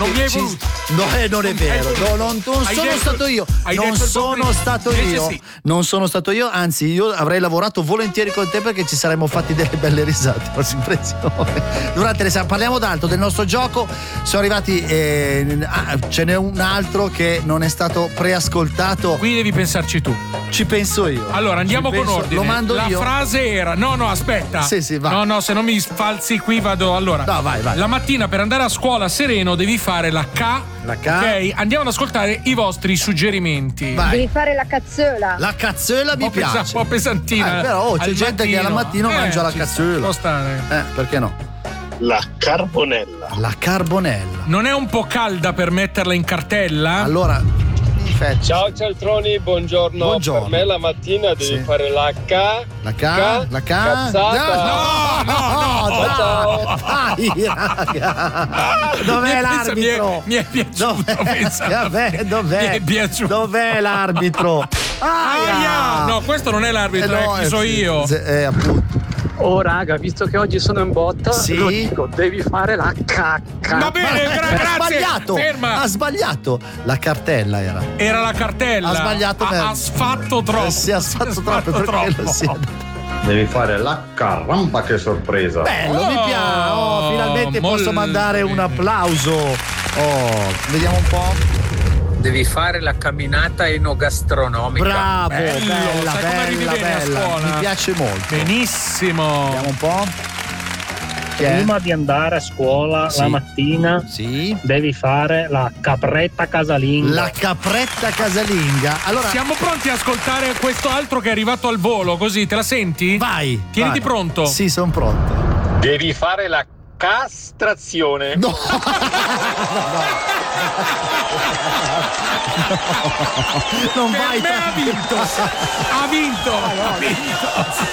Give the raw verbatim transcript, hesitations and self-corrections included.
Non mi hai ci- voluto. No, eh, non è Non mi hai vero. voluto. No, non, non Hai sono detto- stato io. hai Non detto il sono complimento. stato Invece io. sì. Non sono stato io, anzi, io avrei lavorato volentieri con te perché ci saremmo fatti delle belle risate. Prossima impressione. Durante le sa- parliamo d'altro del nostro gioco. Sono arrivati. eh, ah, ce n'è un altro che non è stato preascoltato. Qui devi pensarci tu. Ci penso io. Allora andiamo Ci con penso- ordine. Lo mando la io. frase era: no, no, aspetta. Sì, sì, va. No, no, se non mi falsi qui vado. Allora, No, vai, vai. la mattina per andare a scuola sereno devi fare la K. La K. Ok, andiamo ad ascoltare i vostri suggerimenti. Vai. Devi fare la cazzola. La cazzola mi Un po' pesa- piace. un po' pesantina. Eh, però oh, c'è al gente che al mattino Eh, mangia la ci sta, cazzola. può stare. Eh, perché no? La carbonella. La carbonella. Non è un po' calda per metterla in cartella? Allora, infatti, Ciao Cialtroni, buongiorno. Buongiorno. Per me la mattina devi Sì. fare la K. la K, K, la K. cazzata. No, no, no, Ciao. dai, raga. Dov'è Pensa, l'arbitro? Mi è, mi è piaciuto. Dov'è? pensa. Vabbè, dov'è? Mi è piaciuto. Dov'è l'arbitro? Aia! No, questo non è l'arbitro, Eh, no, è chi eh, so sì, io. sì, eh, appunto. Oh raga, visto che oggi sono in botta, Sì? lo dico, devi fare la cacca. Va bene, gra- Ha grazie. sbagliato. Ferma. Ha sbagliato. La cartella era. Era la cartella. Ha sbagliato Ha, per- ha sfatto troppo. Eh, sì, ha sfatto Si è troppo, per quello troppo. sì. Devi fare la caramba che sorpresa. Bello, Oh, mi piace. Oh, finalmente molto posso mandare un bene. applauso. Oh, vediamo un po'. Devi fare la camminata enogastronomica. Bravo, Bello, bella, sai come arrivi bella, bene a bella. scuola? Mi piace molto. Benissimo. Vediamo un po'. Chi è? Prima di andare a scuola Sì. la mattina Sì. devi fare la capretta casalinga. La capretta casalinga. Allora, Siamo pronti a ascoltare questo altro che è arrivato al volo, così te la senti? vai. Tieniti vai. pronto. Sì, sono pronto. Devi fare la castrazione. No. Non Per vai me ha tanto. vinto. Ha vinto. Ha vinto.